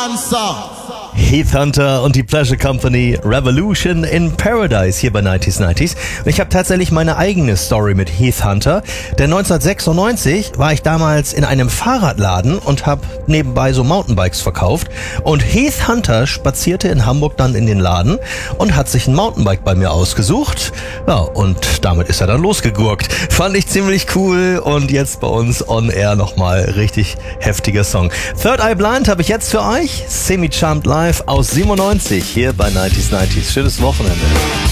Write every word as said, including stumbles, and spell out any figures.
one song. Heath Hunter und die Pleasure Company, Revolution in Paradise hier bei neunzig neunzig. Und ich habe tatsächlich meine eigene Story mit Heath Hunter, denn neunzehnhundertsechsundneunzig war ich damals in einem Fahrradladen und habe nebenbei so Mountainbikes verkauft. Und Heath Hunter spazierte in Hamburg dann in den Laden und hat sich ein Mountainbike bei mir ausgesucht. Ja, und damit ist er dann losgegurkt. Fand ich ziemlich cool und jetzt bei uns on air nochmal richtig heftiger Song. Third Eye Blind habe ich jetzt für euch, Semi-Charmed Live aus siebenundneunzig hier bei neunzig neunzig. Schönes Wochenende.